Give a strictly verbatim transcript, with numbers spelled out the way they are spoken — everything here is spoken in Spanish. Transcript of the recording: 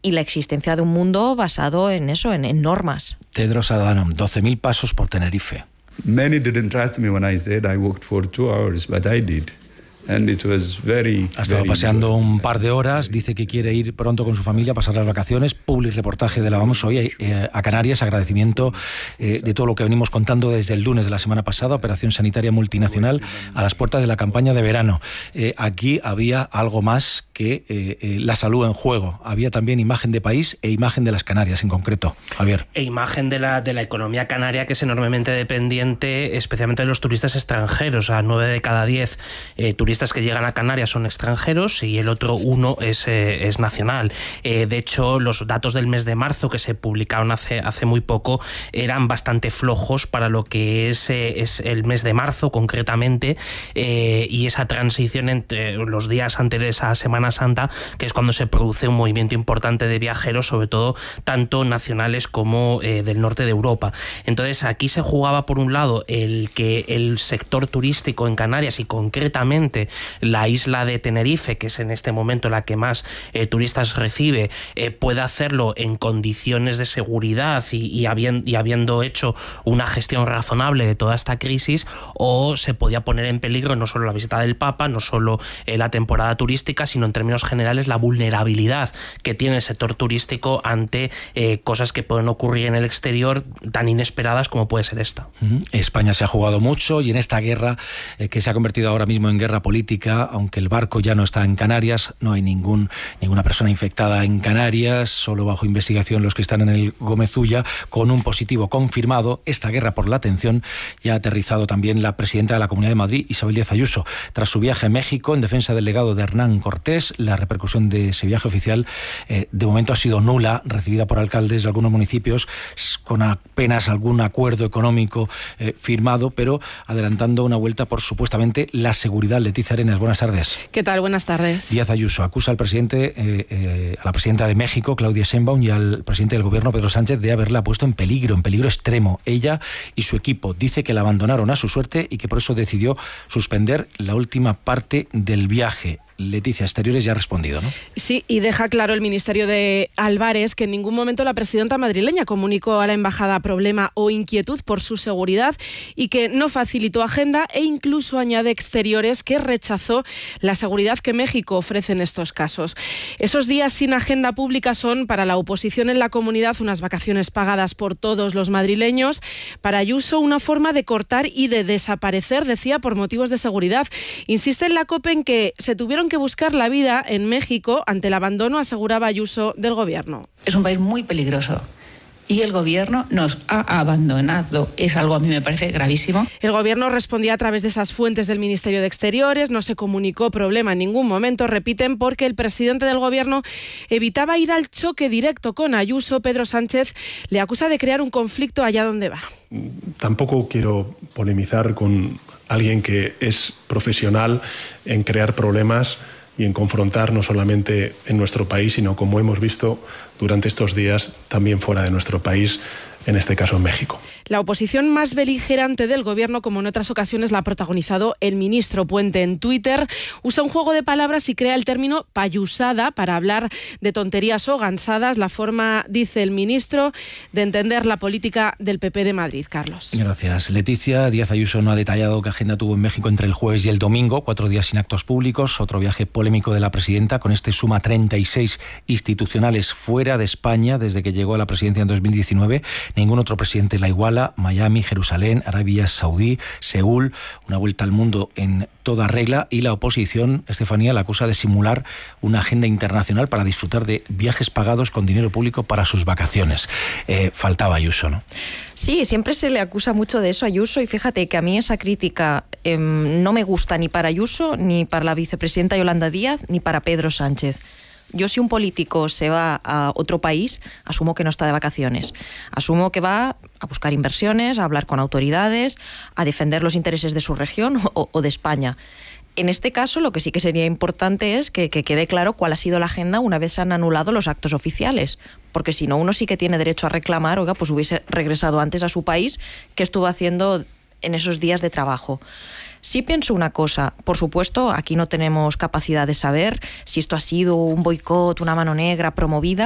y la existencia de un mundo basado en eso, en, en normas. Tedros Adhanom, doce mil pasos por Tenerife. Many didn't trust me when I said I walked for two hours, but I did. And it was very, ha estado very paseando good. un par de horas, dice que quiere ir pronto con su familia a pasar las vacaciones. Public reportaje de la OMS hoy eh, a Canarias, agradecimiento eh, de todo lo que venimos contando desde el lunes de la semana pasada, operación sanitaria multinacional a las puertas de la campaña de verano. Eh, aquí había algo más que eh, eh, la salud en juego, había también imagen de país e imagen de las Canarias en concreto. Javier. E imagen de la, de la economía canaria, que es enormemente dependiente, especialmente de los turistas extranjeros. A nueve de cada diez eh, turistas que llegan a Canarias son extranjeros y el otro uno es, eh, es nacional. Eh, de hecho, los datos del mes de marzo que se publicaron hace, hace muy poco eran bastante flojos para lo que es, eh, es el mes de marzo concretamente, eh, y esa transición entre los días anteriores a Semana Santa, que es cuando se produce un movimiento importante de viajeros, sobre todo tanto nacionales como eh, del norte de Europa. Entonces aquí se jugaba por un lado el que el sector turístico en Canarias y concretamente la isla de Tenerife, que es en este momento la que más eh, turistas recibe, eh, pueda hacerlo en condiciones de seguridad y, y, habiendo, y habiendo hecho una gestión razonable de toda esta crisis, o se podía poner en peligro no solo la visita del Papa, no solo eh, la temporada turística, sino en términos generales la vulnerabilidad que tiene el sector turístico ante eh, cosas que pueden ocurrir en el exterior tan inesperadas como puede ser esta. España se ha jugado mucho y en esta guerra eh, que se ha convertido ahora mismo en guerra política, aunque el barco ya no está en Canarias, no hay ningún, ninguna persona infectada en Canarias, solo bajo investigación los que están en el Gómez Ulla, con un positivo confirmado. Esta guerra por la atención ya ha aterrizado también la presidenta de la Comunidad de Madrid, Isabel Díaz Ayuso, tras su viaje a México en defensa del legado de Hernán Cortés. La repercusión de ese viaje oficial eh, de momento ha sido nula, recibida por alcaldes de algunos municipios con apenas algún acuerdo económico eh, firmado, pero adelantando una vuelta por supuestamente la seguridad. Leticia Arenas, buenas tardes. ¿Qué tal? Buenas tardes. Díaz Ayuso acusa al presidente, eh, eh, a la presidenta de México, Claudia Sheinbaum, y al presidente del gobierno, Pedro Sánchez, de haberla puesto en peligro, en peligro extremo. Ella y su equipo. Dice que la abandonaron a su suerte y que por eso decidió suspender la última parte del viaje. Leticia, Exteriores ya ha respondido, ¿no? Sí, y deja claro el Ministerio de Álvarez que en ningún momento la presidenta madrileña comunicó a la embajada problema o inquietud por su seguridad y que no facilitó agenda, e incluso añade Exteriores que rechazó la seguridad que México ofrece en estos casos. Esos días sin agenda pública son para la oposición en la comunidad unas vacaciones pagadas por todos los madrileños. Para Ayuso, una forma de cortar y de desaparecer, decía, por motivos de seguridad. Insiste en la COPE en que se tuvieron que buscar la vida en México ante el abandono, aseguraba Ayuso, del gobierno. Es un país muy peligroso y el gobierno nos ha abandonado. Es algo, a mí me parece gravísimo. El gobierno respondía a través de esas fuentes del Ministerio de Exteriores, no se comunicó problema en ningún momento, repiten, porque el presidente del gobierno evitaba ir al choque directo con Ayuso. Pedro Sánchez le acusa de crear un conflicto allá donde va. Tampoco quiero polemizar con alguien que es profesional en crear problemas y en confrontar no solamente en nuestro país, sino, como hemos visto durante estos días, también fuera de nuestro país, en este caso en México. La oposición más beligerante del gobierno, como en otras ocasiones, la ha protagonizado el ministro Puente en Twitter. Usa un juego de palabras y crea el término payusada para hablar de tonterías o gansadas, la forma, dice el ministro, de entender la política del P P de Madrid. Carlos. Gracias, Leticia. Díaz Ayuso no ha detallado qué agenda tuvo en México entre el jueves y el domingo, cuatro días sin actos públicos, otro viaje polémico de la presidenta, con este suma treinta y seis institucionales fuera de España desde que llegó a la presidencia en dos mil diecinueve. Ningún otro presidente la iguala. Miami, Jerusalén, Arabia Saudí, Seúl, una vuelta al mundo en toda regla, y la oposición, Estefanía, la acusa de simular una agenda internacional para disfrutar de viajes pagados con dinero público para sus vacaciones. Eh, faltaba Ayuso, ¿no? Sí, siempre se le acusa mucho de eso a Ayuso, y fíjate que a mí esa crítica eh, no me gusta ni para Ayuso, ni para la vicepresidenta Yolanda Díaz, ni para Pedro Sánchez. Yo, si un político se va a otro país, asumo que no está de vacaciones. Asumo que va a buscar inversiones, a hablar con autoridades, a defender los intereses de su región o, o de España. En este caso, lo que sí que sería importante es que, que quede claro cuál ha sido la agenda una vez se han anulado los actos oficiales. Porque si no, uno sí que tiene derecho a reclamar, oiga, pues hubiese regresado antes a su país, ¿qué estuvo haciendo en esos días de trabajo? Sí pienso una cosa, por supuesto, aquí no tenemos capacidad de saber si esto ha sido un boicot, una mano negra promovida,